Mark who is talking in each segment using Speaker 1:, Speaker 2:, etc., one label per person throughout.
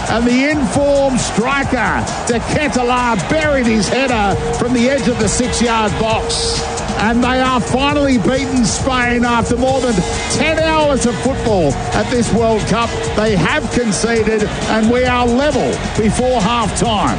Speaker 1: And the informed striker, De Ketelaere, buried his header from the edge of the 6-yard box. And they are finally beaten Spain after more than 10 hours of football at this World Cup. They have conceded, and we are level before half-time.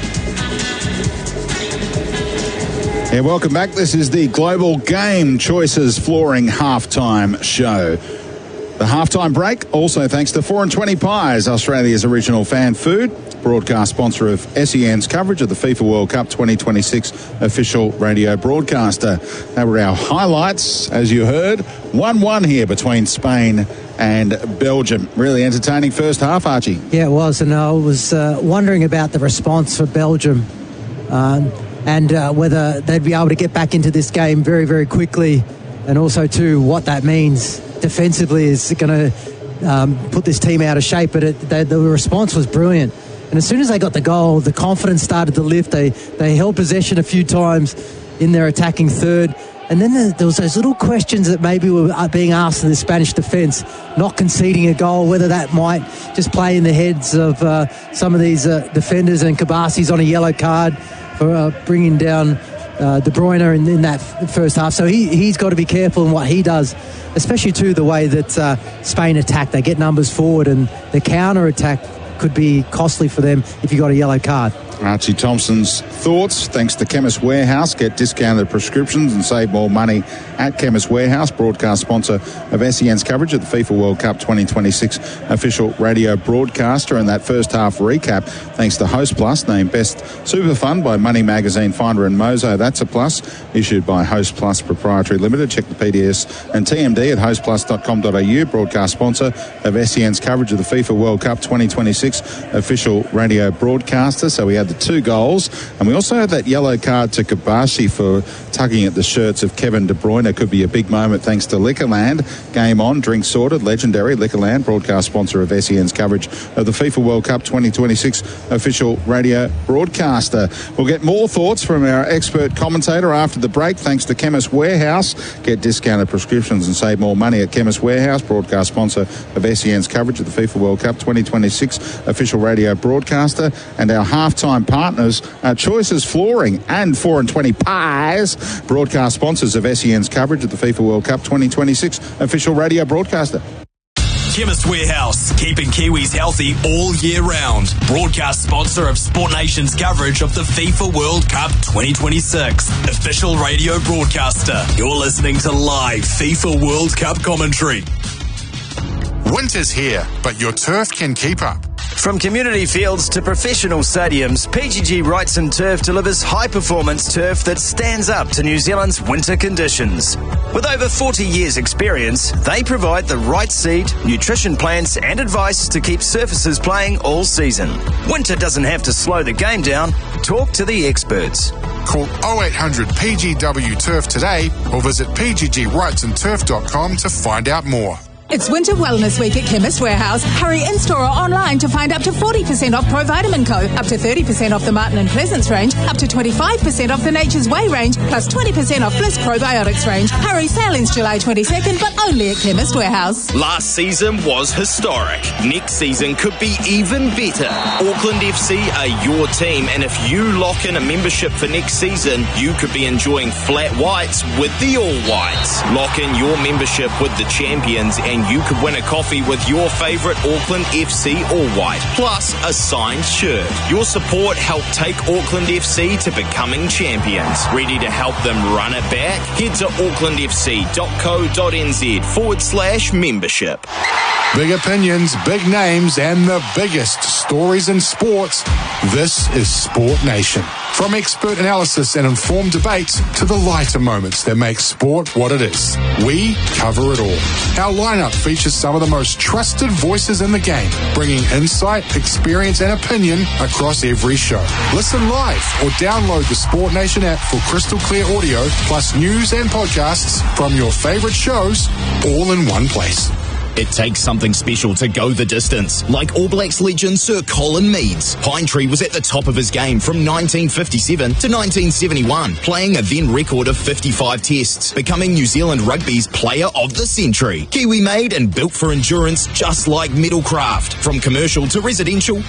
Speaker 2: Yeah, welcome back. This is the Global Game Choices Flooring Halftime Show. The halftime break, also thanks to 4 and 20 Pies, Australia's original fan food, broadcast sponsor of SEN's coverage of the FIFA World Cup 2026 official radio broadcaster. They were our highlights, as you heard. 1-1 here between Spain and Belgium. Really entertaining first half, Archie.
Speaker 3: Yeah, it was, and I was wondering about the response for Belgium and whether they'd be able to get back into this game very, very quickly, and also, too, what that means defensively is going to put this team out of shape. But the response was brilliant. And as soon as they got the goal, the confidence started to lift. They held possession a few times in their attacking third. And then there was those little questions that maybe were being asked of the Spanish defence, not conceding a goal, whether that might just play in the heads of some of these defenders, and Kabasi's on a yellow card for bringing down De Bruyne in that first half. So he's got to be careful in what he does, especially too the way that Spain attack. They get numbers forward, and the counter-attack could be costly for them if you got a yellow card.
Speaker 2: Archie Thompson's thoughts. Thanks to Chemist Warehouse. Get discounted prescriptions and save more money at Chemist Warehouse, broadcast sponsor of SEN's coverage of the FIFA World Cup 2026 official radio broadcaster. And that first half recap, thanks to Host Plus, named Best Super Fund by Money Magazine, Finder and Mozo. That's a plus. Issued by Host Plus Proprietary Limited. Check the PDS and TMD at hostplus.com.au, broadcast sponsor of SEN's coverage of the FIFA World Cup 2026 official radio broadcaster. So we had the 2 goals, and we also had that yellow card to Kabasi for tugging at the shirts of Kevin De Bruyne. Could be a big moment thanks to Liquorland. Game on, drink sorted, legendary Liquorland, broadcast sponsor of SEN's coverage of the FIFA World Cup 2026 official radio broadcaster. We'll get more thoughts from our expert commentator after the break, thanks to Chemist Warehouse. Get discounted prescriptions and save more money at Chemist Warehouse, broadcast sponsor of SEN's coverage of the FIFA World Cup 2026 official radio broadcaster. And our halftime partners are Choices Flooring and 4 and 20 Pies, broadcast sponsors of SEN's coverage of the FIFA World Cup 2026 official radio broadcaster.
Speaker 4: Chemist Warehouse, keeping Kiwis healthy all year round. Broadcast sponsor of Sport Nation's coverage of the FIFA World Cup 2026 official radio broadcaster. You're listening to live FIFA World Cup commentary.
Speaker 5: Winter's here, but your turf can keep up.
Speaker 6: From community fields to professional stadiums, PGG Wrightson Turf delivers high-performance turf that stands up to New Zealand's winter conditions. With over 40 years' experience, they provide the right seed, nutrition plans and advice to keep surfaces playing all season. Winter doesn't have to slow the game down. Talk to the experts.
Speaker 5: Call 0800 PGW Turf today or visit pggwrightsonturf.com to find out more.
Speaker 7: It's Winter Wellness Week at Chemist Warehouse. Hurry in-store or online to find up to 40% off Pro Vitamin Co., up to 30% off the Martin and Pleasance range, up to 25% off the Nature's Way range, plus 20% off Bliss Probiotics range. Hurry, sale ends July 22nd, but only at Chemist Warehouse.
Speaker 4: Last season was historic. Next season could be even better. Auckland FC are your team, and if you lock in a membership for next season, you could be enjoying flat whites with the All Whites. Lock in your membership with the champions, and you could win a coffee with your favourite Auckland FC All White, plus a signed shirt. Your support helped take Auckland FC to becoming champions. Ready to help them run it back? Head to aucklandfc.co.nz/membership.
Speaker 5: Big opinions, big names, and the biggest stories in sports. This is Sport Nation. From expert analysis and informed debates to the lighter moments that make sport what it is, we cover it all. Our lineup features some of the most trusted voices in the game, bringing insight, experience, and opinion across every show. Listen live or download the Sport Nation app for crystal clear audio, plus news and podcasts from your favorite shows, all in one place.
Speaker 4: It takes something special to go the distance, like All Blacks legend Sir Colin Meads. Pine Tree was at the top of his game from 1957 to 1971, playing a then record of 55 tests, becoming New Zealand Rugby's Player of the Century. Kiwi made and built for endurance, just like Metalcraft. From commercial to residential,